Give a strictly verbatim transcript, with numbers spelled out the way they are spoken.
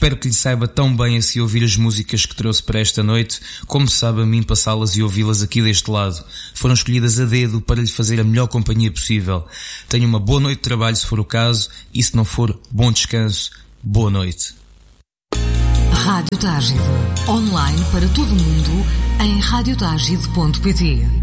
Espero que lhe saiba tão bem assim ouvir as músicas que trouxe para esta noite, como sabe a mim passá-las e ouvi-las aqui deste lado. Foram escolhidas a dedo para lhe fazer a melhor companhia possível. Tenha uma boa noite de trabalho se for o caso, e se não for, bom descanso, boa noite. Rádio Tágido, online para todo o mundo em rádio tágido ponto pt.